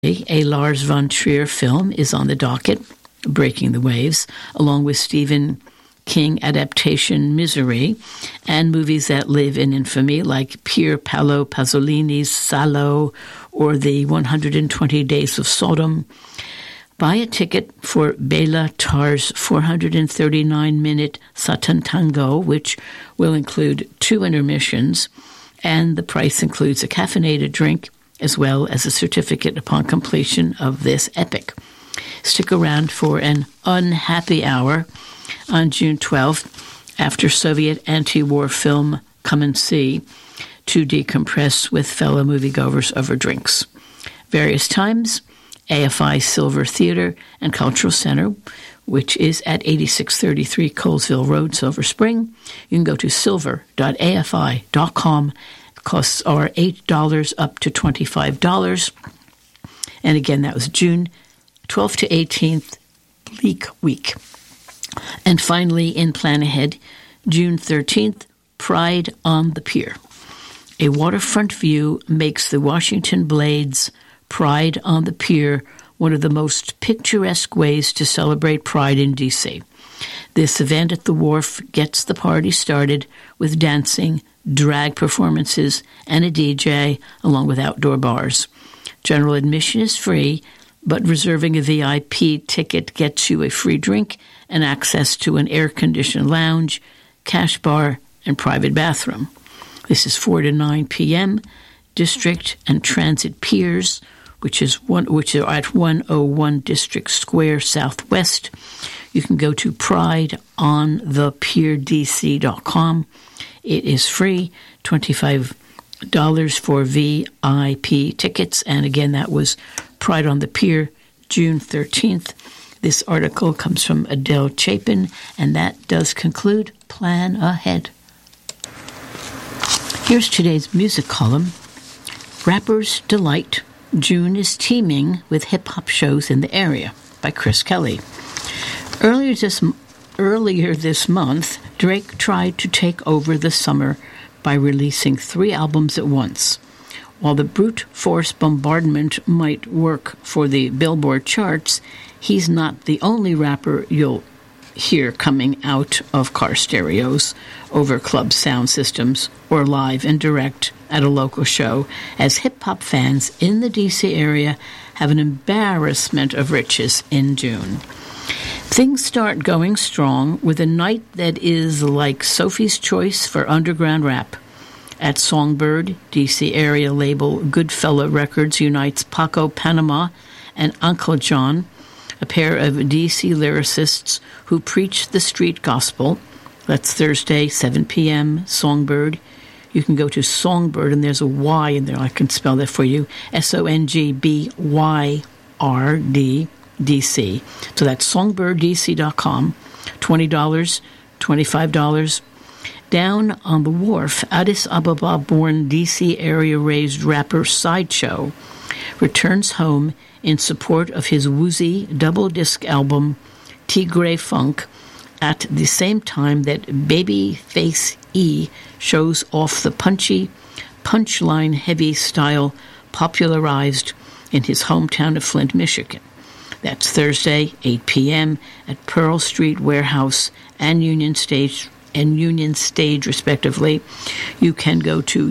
A Lars von Trier film is on the docket, Breaking the Waves, along with Stephen King adaptation Misery, and movies that live in infamy like Pier Paolo Pasolini's Salo or the 120 Days of Sodom. Buy a ticket for Bela Tar's 439-minute Satan Tango, which will include 2 intermissions, and the price includes a caffeinated drink as well as a certificate upon completion of this epic. Stick around for an unhappy hour on June 12th after Soviet anti-war film Come and See to decompress with fellow moviegoers over drinks. Various times, AFI Silver Theater and Cultural Center, which is at 8633 Colesville Road, Silver Spring. You can go to silver.afi.com. Costs are $8 up to $25. And again, that was June 12th to 18th, Bleak Week. And finally, in Plan Ahead, June 13th, Pride on the Pier. A waterfront view makes the Washington Blades Pride on the Pier one of the most picturesque ways to celebrate Pride in D.C. This event at the wharf gets the party started with dancing, drag performances, and a DJ, along with outdoor bars. General admission is free, but reserving a VIP ticket gets you a free drink and access to an air-conditioned lounge, cash bar, and private bathroom. This is 4 to 9 p.m. District and Transit Piers, which are at 101 District Square Southwest. You can go to prideonthepierdc.com. It is free, $25 for VIP tickets. And again, that was Pride on the Pier, June 13th. This article comes from Adele Chapin, and that does conclude Plan Ahead. Here's today's music column. Rapper's Delight. June is teeming with hip-hop shows in the area, by Chris Kelly. Earlier this month, Drake tried to take over the summer by releasing 3 albums at once. While the brute force bombardment might work for the Billboard charts, he's not the only rapper you'll hear coming out of car stereos, over club sound systems, or live and direct at a local show, as hip-hop fans in the D.C. area have an embarrassment of riches in June. Things start going strong with a night that is like Sophie's Choice for underground rap. At Songbird, D.C. area label Goodfella Records unites Paco Panama and Uncle John, a pair of D.C. lyricists who preach the street gospel. That's Thursday, 7 p.m., Songbird. You can go to Songbird, and there's a Y in there. I can spell that for you. SONGBYRD, DC. So that's songbirdDC.com. $20, $25. Down on the wharf, Addis Ababa-born D.C. area-raised rapper Sideshow returns home in support of his woozy double-disc album, Tigray Funk, at the same time that Babyface E shows off the punchy, punchline-heavy style popularized in his hometown of Flint, Michigan. That's Thursday, 8 p.m. at Pearl Street Warehouse and Union Stage, respectively. You can go to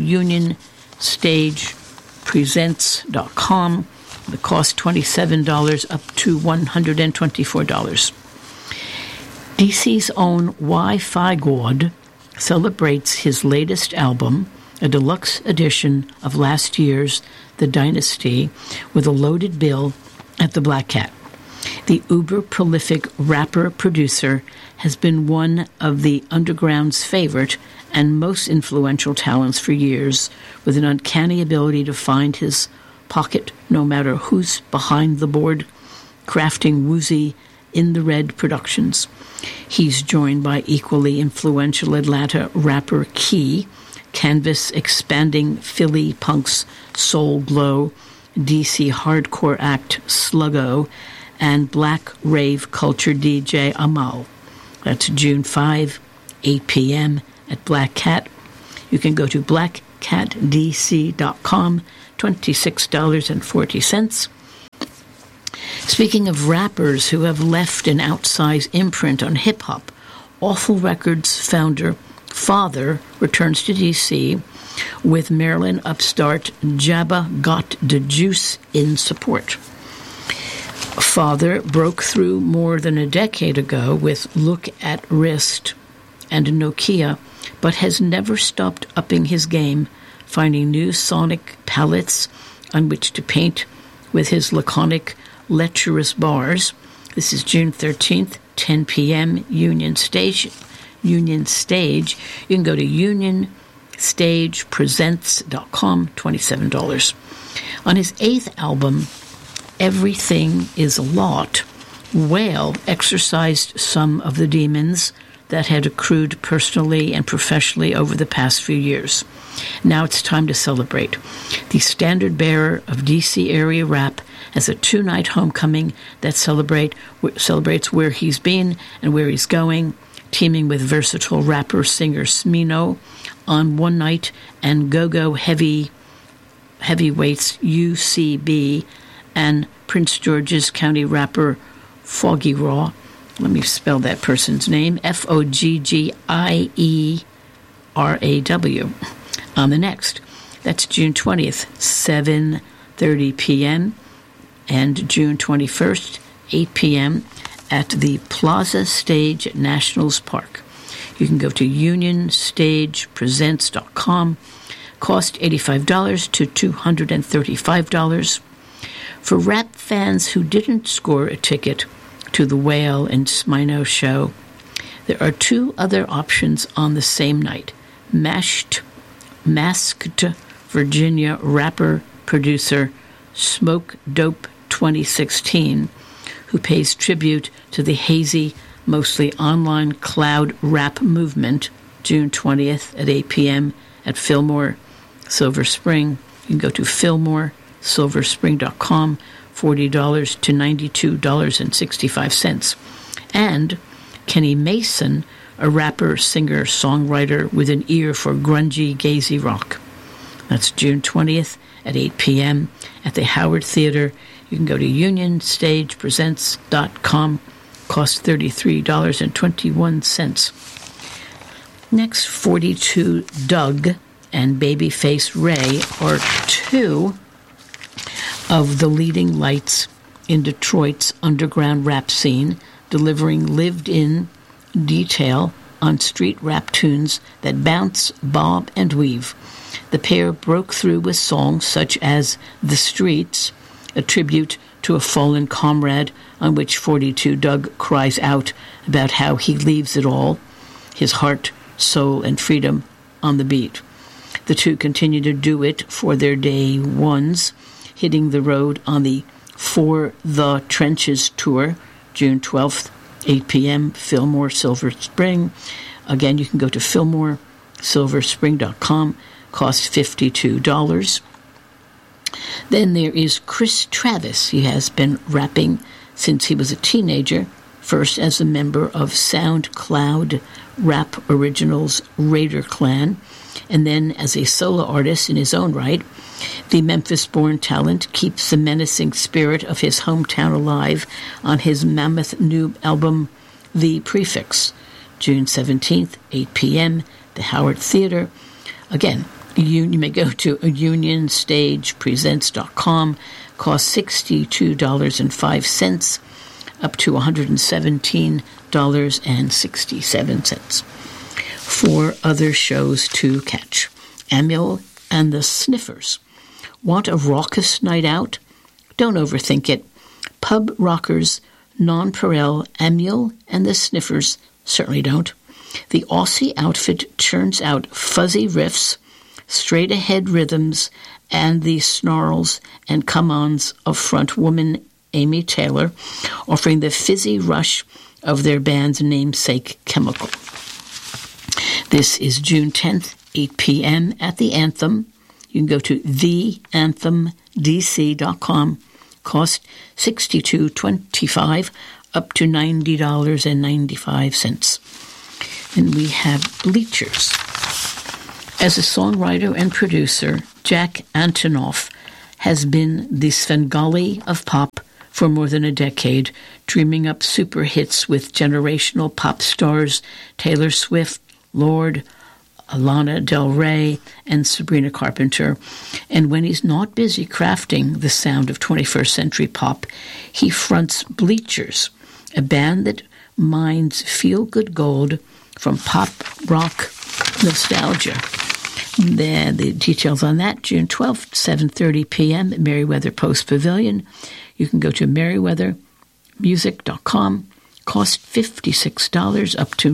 unionstagepresents.com. The cost $27 up to $124. DC's own Wi-Fi God celebrates his latest album, a deluxe edition of last year's The Dynasty, with a loaded bill at the Black Cat. The uber-prolific rapper-producer has been one of the underground's favorite and most influential talents for years, with an uncanny ability to find his pocket no matter who's behind the board, crafting woozy, in-the-red productions. He's joined by equally influential Atlanta rapper Key, canvas expanding Philly punks Soul Glow, DC hardcore act Sluggo, and black rave culture DJ Amal. That's June 5, 8 p.m. at Black Cat. You can go to blackcatdc.com, $26.40. Speaking of rappers who have left an outsized imprint on hip-hop, Awful Records founder Father returns to D.C. with Maryland upstart Jabba Got the Juice in support. Father broke through more than a decade ago with Look at Wrist and Nokia, but has never stopped upping his game, finding new sonic palettes on which to paint with his laconic, lecherous bars. This is June 13th, 10 p.m., Union Stage. You can go to unionstagepresents.com, $27. On his 8th album, Everything Is a Lot, Whale exorcised some of the demons that had accrued personally and professionally over the past few years. Now it's time to celebrate. The standard bearer of D.C. area rap has a 2-night homecoming that celebrates where he's been and where he's going, teaming with versatile rapper-singer Smino on one night and go-go heavyweights UCB and Prince George's County rapper Foggy Raw. Let me spell that person's name, Fogggieraw, on the next. That's June 20th, 7:30 p.m., and June 21st, 8 p.m., at the Plaza Stage at Nationals Park. You can go to unionstagepresents.com. Cost $85 to $235. For rap fans who didn't score a ticket to the Whale and Smino show, there are 2 other options on the same night. Masked Virginia rapper-producer Smoke Dope 2016, who pays tribute to the hazy, mostly online cloud rap movement, June 20th at 8 p.m. at Fillmore, Silver Spring. You can go to fillmoresilverspring.com, $40 to $92.65. And Kenny Mason, a rapper, singer, songwriter with an ear for grungy, gazy rock. That's June 20th at 8 p.m. at the Howard Theater. You can go to unionstagepresents.com. Cost $33.21. Next, 42 Doug and Babyface Ray are 2 of the leading lights in Detroit's underground rap scene, delivering lived-in detail on street rap tunes that bounce, bob, and weave. The pair broke through with songs such as The Streets, a tribute to a fallen comrade on which 42 Doug cries out about how he leaves it all, his heart, soul, and freedom, on the beat. The 2 continue to do it for their day ones, hitting the road on the For the Trenches tour, June 12th, 8 p.m., Fillmore, Silver Spring. Again, you can go to fillmoresilverspring.com. Cost $52. Then there is Chris Travis. He has been rapping since he was a teenager, first as a member of SoundCloud Rap Originals Raider Clan, and then as a solo artist in his own right. The Memphis-born talent keeps the menacing spirit of his hometown alive on his mammoth new album, The Prefix, June 17th, 8 p.m., the Howard Theater. Again, you may go to unionstagepresents.com. Cost $62.05, up to $117.67. 4 other shows to catch. Amul and the Sniffers. Want a raucous night out? Don't overthink it. Pub rockers Nonpareil, Amul, and the Sniffers certainly don't. The Aussie outfit churns out fuzzy riffs, straight-ahead rhythms, and the snarls and come-ons of frontwoman Amy Taylor, offering the fizzy rush of their band's namesake Chemical. This is June 10th, 8 p.m. at the Anthem. You can go to theanthemdc.com. Cost $62.25, up to $90.95. And we have Bleachers. As a songwriter and producer, Jack Antonoff has been the Svengali of pop for more than a decade, dreaming up super hits with generational pop stars Taylor Swift, Lorde, Lana Del Rey, and Sabrina Carpenter. And when he's not busy crafting the sound of 21st century pop, he fronts Bleachers, a band that mines feel-good gold from pop rock nostalgia. The details on that, June 12th, 7:30 p.m. at Merriweather Post Pavilion. You can go to merriweathermusic.com. Cost $56 up to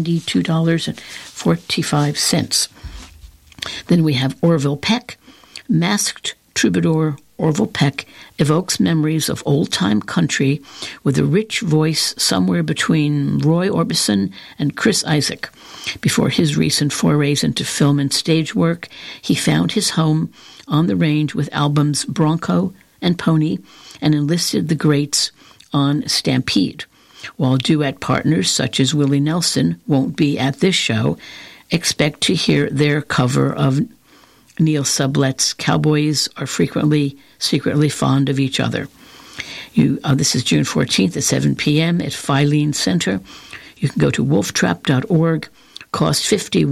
$92.45. Then we have Orville Peck. Masked troubadour Orville Peck evokes memories of old-time country with a rich voice somewhere between Roy Orbison and Chris Isaak. Before his recent forays into film and stage work, he found his home on the range with albums Bronco and Pony and enlisted the greats on Stampede. While duet partners such as Willie Nelson won't be at this show, expect to hear their cover of Neil Sublet's Cowboys Are Frequently Secretly Fond of Each Other. This is June 14th at 7 p.m. at Filene Center. You can go to wolftrap.org. Cost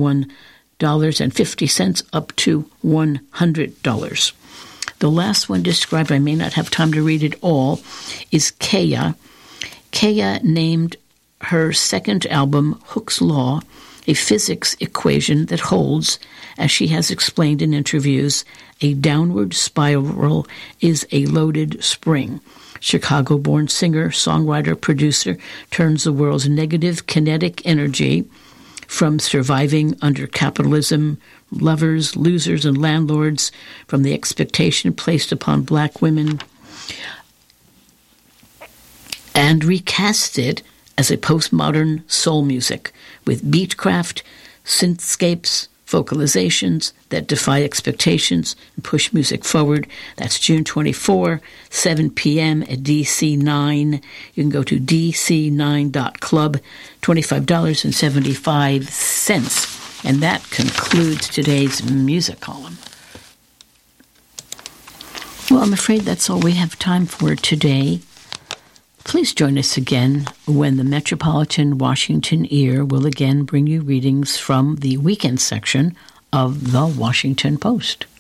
$51.50 up to $100. The last one described, I may not have time to read it all, is Kaya. Kaya named her second album, Hooke's Law, a physics equation that holds, as she has explained in interviews, a downward spiral is a loaded spring. Chicago-born singer, songwriter, producer turns the world's negative kinetic energy from surviving under capitalism, lovers, losers, and landlords, from the expectation placed upon black women, and recast it as a postmodern soul music with beatcraft, synthscapes, vocalizations that defy expectations and push music forward. That's June 24, 7 p.m. at DC9. You can go to dc9.club, $25.75. And that concludes today's music column. Well, I'm afraid that's all we have time for today. Please join us again when the Metropolitan Washington Ear will again bring you readings from the weekend section of the Washington Post.